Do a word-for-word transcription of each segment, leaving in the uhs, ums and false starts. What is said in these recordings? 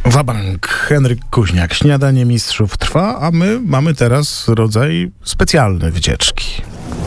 Wabank, Henryk Kuźniak. Śniadanie mistrzów trwa, a my mamy teraz rodzaj specjalny wycieczki.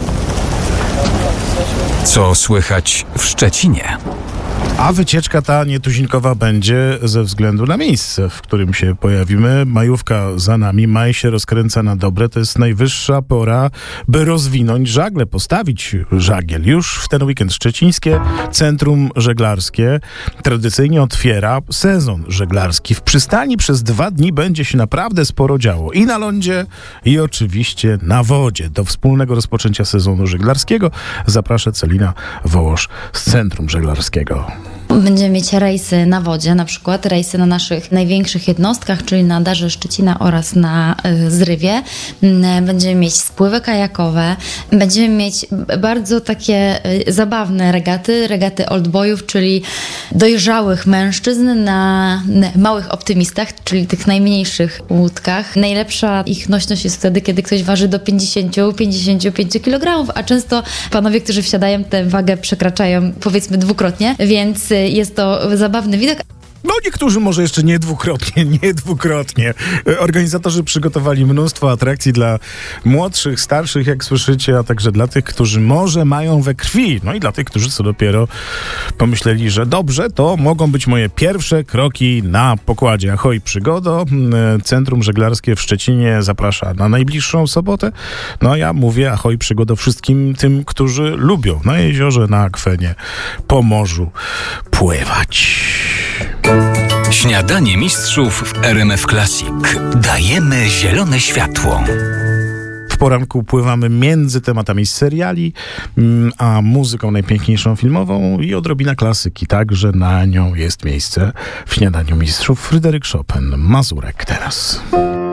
Co słychać w Szczecinie? A wycieczka ta nietuzinkowa będzie ze względu na miejsce, w którym się pojawimy. Majówka za nami, maj się rozkręca na dobre. To jest najwyższa pora, by rozwinąć żagle, postawić żagiel. Już w ten weekend szczecińskie Centrum Żeglarskie tradycyjnie otwiera sezon żeglarski. W przystani przez dwa dni będzie się naprawdę sporo działo. I na lądzie, i oczywiście na wodzie. Do wspólnego rozpoczęcia sezonu żeglarskiego zaprasza Celina Wołosz z Centrum Żeglarskiego. Będziemy mieć rejsy na wodzie, na przykład rejsy na naszych największych jednostkach, czyli na Darze Szczecina oraz na y, Zrywie. Będziemy mieć spływy kajakowe, będziemy mieć bardzo takie y, zabawne regaty, regaty oldboyów, czyli dojrzałych mężczyzn na małych optymistach, czyli tych najmniejszych łódkach. Najlepsza ich nośność jest wtedy, kiedy ktoś waży do pięćdziesiąt do pięćdziesięciu pięciu kilogramów, a często panowie, którzy wsiadają, tę wagę przekraczają powiedzmy dwukrotnie, więc jest to zabawny widok. No niektórzy może jeszcze nie dwukrotnie, nie dwukrotnie. Organizatorzy przygotowali mnóstwo atrakcji dla młodszych, starszych, jak słyszycie, a także dla tych, którzy może mają we krwi. No i dla tych, którzy co dopiero pomyśleli, że dobrze, to mogą być moje pierwsze kroki na pokładzie. Ahoj Przygodo, Centrum Żeglarskie w Szczecinie zaprasza na najbliższą sobotę. No ja mówię ahoj Przygodo wszystkim tym, którzy lubią na jeziorze, na akwenie, po morzu pływać. Śniadanie mistrzów w R M F Classic. Dajemy zielone światło. W poranku pływamy między tematami z seriali, a muzyką najpiękniejszą filmową i odrobina klasyki. Także na nią jest miejsce w Śniadaniu mistrzów. Fryderyk Chopin, Mazurek teraz.